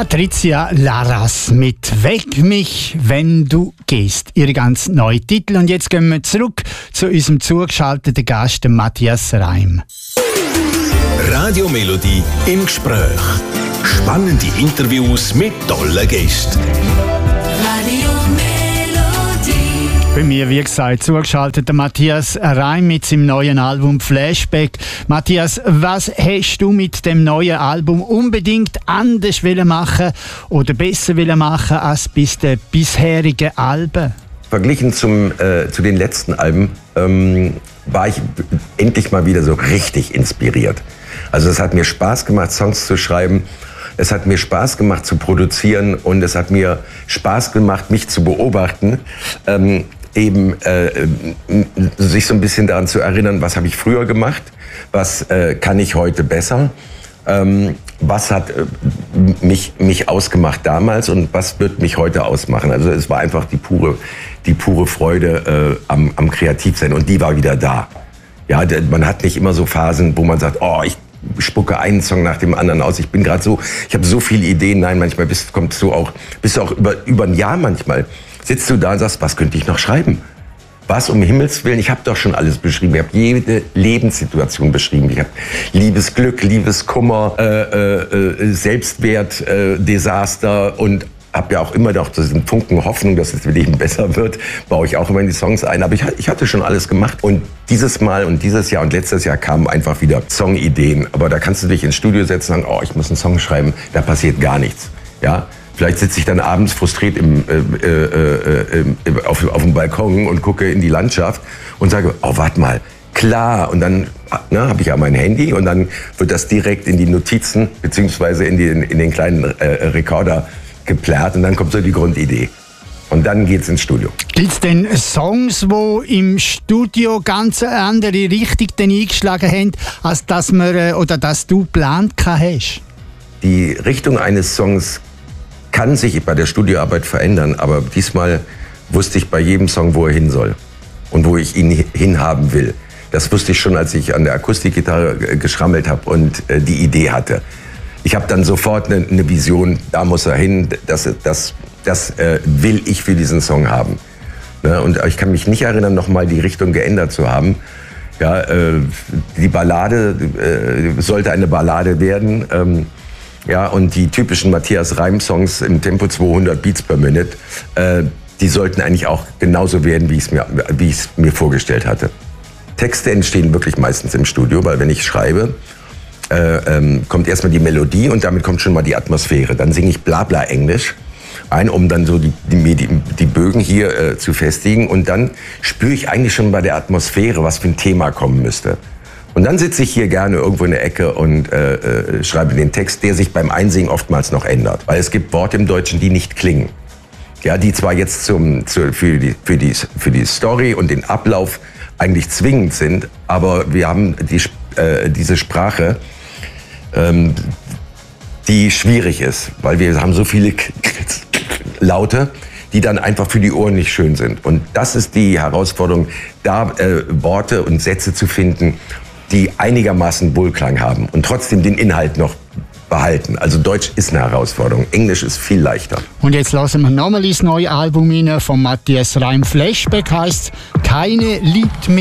Patricia Larras mit «Weck mich, wenn du gehst». Ihr ganz neuer Titel. Und jetzt gehen wir zurück zu unserem zugeschalteten Gast, Matthias Reim. Radio Melodie im Gespräch. Spannende Interviews mit tollen Gästen. Radio Melodie. Bei mir, wie gesagt, zugeschaltet der Matthias Reim mit seinem neuen Album «Flashback». Matthias, was hast du mit dem neuen Album unbedingt anders machen oder besser machen als bis den bisherigen Alben? Verglichen zu den letzten Alben war ich endlich mal wieder so richtig inspiriert. Also es hat mir Spaß gemacht, Songs zu schreiben. Es hat mir Spaß gemacht zu produzieren und es hat mir Spaß gemacht, mich zu beobachten. Sich so ein bisschen daran zu erinnern, was habe ich früher gemacht, was kann ich heute besser, was hat mich ausgemacht damals und was wird mich heute ausmachen. Also es war einfach die pure Freude am Kreativsein und die war wieder da. Ja, man hat nicht immer so Phasen, wo man sagt, oh, ich spucke einen Song nach dem anderen aus. Ich bin gerade so, ich habe so viele Ideen. Nein, manchmal bist du auch über ein Jahr manchmal. Sitzt du da und sagst, was könnte ich noch schreiben? Was, um Himmels Willen? Ich habe doch schon alles beschrieben. Ich habe jede Lebenssituation beschrieben. Ich habe Liebesglück, Liebeskummer, Selbstwert, Desaster und habe ja auch immer noch diesen Funken Hoffnung, dass es wirklich besser wird, baue ich auch immer in die Songs ein. Aber ich hatte schon alles gemacht. Und dieses Mal und dieses Jahr und letztes Jahr kamen einfach wieder Songideen. Aber da kannst du dich ins Studio setzen und sagen, oh, ich muss einen Song schreiben. Da passiert gar nichts. Ja? Vielleicht sitze ich dann abends frustriert auf dem Balkon und gucke in die Landschaft und sage, oh, warte mal, klar. Und dann habe ich ja mein Handy und dann wird das direkt in die Notizen beziehungsweise in den kleinen Rekorder geplärt und dann kommt so die Grundidee. Und dann geht's ins Studio. Gibt es denn Songs, die im Studio ganz eine andere Richtung eingeschlagen haben, als dass du geplant hast? Die Richtung eines Songs kann sich bei der Studioarbeit verändern, aber diesmal wusste ich bei jedem Song, wo er hin soll und wo ich ihn hinhaben will. Das wusste ich schon, als ich an der Akustikgitarre geschrammelt habe und die Idee hatte. Ich habe dann sofort eine Vision, da muss er hin, das will ich für diesen Song haben. Und ich kann mich nicht erinnern, nochmal die Richtung geändert zu haben. Ja, die Ballade sollte eine Ballade werden. Ja, und die typischen Matthias Reim-Songs im Tempo 200 Beats per Minute, die sollten eigentlich auch genauso werden, wie ich es mir vorgestellt hatte. Texte entstehen wirklich meistens im Studio, weil wenn ich schreibe, kommt erstmal die Melodie und damit kommt schon mal die Atmosphäre. Dann singe ich Blabla Englisch ein, um dann so die Bögen hier zu festigen. Und dann spüre ich eigentlich schon bei der Atmosphäre, was für ein Thema kommen müsste. Und dann sitze ich hier gerne irgendwo in der Ecke und schreibe den Text, der sich beim Einsingen oftmals noch ändert. Weil es gibt Worte im Deutschen, die nicht klingen. Ja, die zwar jetzt für die Story und den Ablauf eigentlich zwingend sind, aber wir haben diese Sprache, die schwierig ist, weil wir haben so viele Laute, die dann einfach für die Ohren nicht schön sind. Und das ist die Herausforderung, da Worte und Sätze zu finden, die einigermaßen Wohlklang haben und trotzdem den Inhalt noch behalten. Also Deutsch ist eine Herausforderung, Englisch ist viel leichter. Und jetzt lassen wir nochmal ins neue Album rein von Matthias Reim. «Flashback» heisst «Keine liebt mich».